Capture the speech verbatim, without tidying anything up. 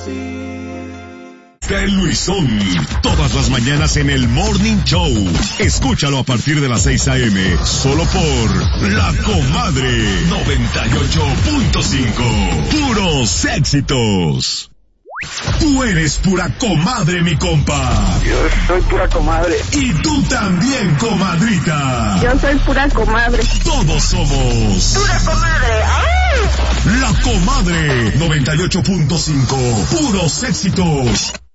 De Luisón, todas las mañanas en el Morning Show. Escúchalo a partir de las seis a.m. solo por La Comadre noventa y ocho punto cinco. Puros éxitos. Tú eres pura comadre, mi compa. Yo soy pura comadre. Y tú también, comadrita. Yo soy pura comadre. Todos somos pura comadre. ¡Ay! La Comadre noventa y ocho punto cinco. Puros éxitos.